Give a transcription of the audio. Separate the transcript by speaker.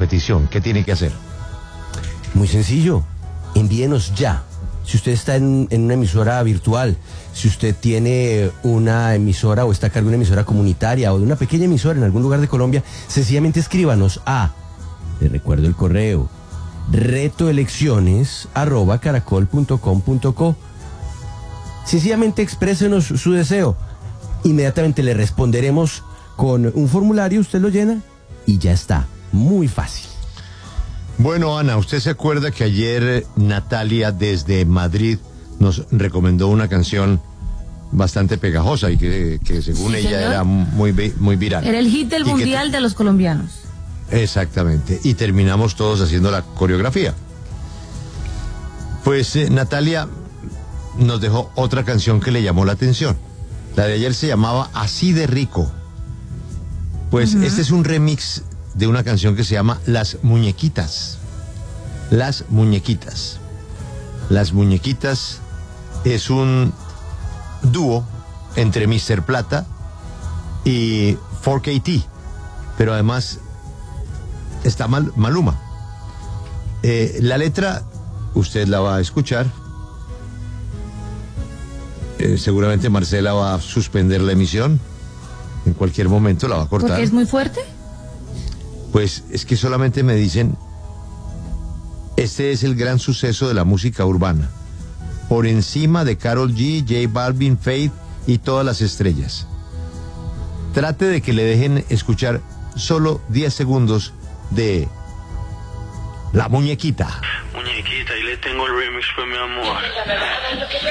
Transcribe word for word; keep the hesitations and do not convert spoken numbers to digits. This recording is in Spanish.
Speaker 1: petición, ¿qué tiene que hacer?
Speaker 2: Muy sencillo, envíenos ya. Si usted está en, en una emisora virtual, si usted tiene una emisora o está a cargo de una emisora comunitaria o de una pequeña emisora en algún lugar de Colombia, sencillamente escríbanos a, le recuerdo el correo, retoelecciones arroba caracol punto com punto co. Sencillamente exprésenos su deseo. Inmediatamente le responderemos con un formulario, usted lo llena y ya está. Muy fácil.
Speaker 1: Bueno, Ana, ¿usted se acuerda que ayer Natalia desde Madrid nos recomendó una canción bastante pegajosa y que, que según
Speaker 3: Sí,
Speaker 1: ella
Speaker 3: señor.
Speaker 1: era muy, vi- muy viral?
Speaker 3: Era el hit del
Speaker 1: Y que
Speaker 3: mundial
Speaker 1: te-
Speaker 3: de los colombianos.
Speaker 1: Exactamente, y terminamos todos haciendo la coreografía. Pues eh, Natalia nos dejó otra canción que le llamó la atención. La de ayer se llamaba Así de Rico. Pues este es un remix de una canción que se llama Las Muñequitas. Las Muñequitas. Las Muñequitas es un dúo entre mister Plata y cuatro K T, pero además está Mal- Maluma. Eh, la letra, usted la va a escuchar. Eh, seguramente Marcela va a suspender la emisión. En cualquier momento la va a cortar.
Speaker 3: ¿Porque es muy fuerte?
Speaker 1: Pues es que solamente me dicen, este es el gran suceso de la música urbana, por encima de Karol G, J Balvin, Faith y todas las estrellas. Trate de que le dejen escuchar solo diez segundos de La Muñequita.
Speaker 4: Muñequita, y le tengo el remix, pues mi amor.